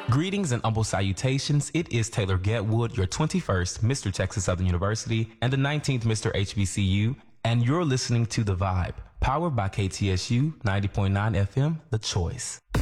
Greetings and humble salutations. It is Taylor Getwood, your 21st Mr. Texas Southern University and the 19th Mr. HBCU, and you're listening to The Vibe, powered by KTSU 90.9 FM, The Choice.